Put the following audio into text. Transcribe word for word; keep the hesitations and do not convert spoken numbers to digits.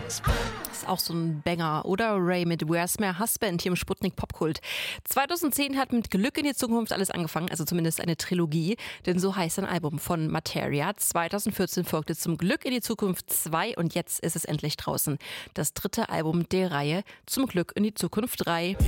Ist auch so ein Banger, oder? Ray mit Where's My Husband hier im Sputnik Popkult. zweitausendzehn hat mit Glück in die Zukunft alles angefangen, also zumindest eine Trilogie, denn so heißt ein Album von Materia. zweitausendvierzehn folgte Zum Glück in die Zukunft zwei und jetzt ist es endlich draußen. Das dritte Album der Reihe Zum Glück in die Zukunft drei.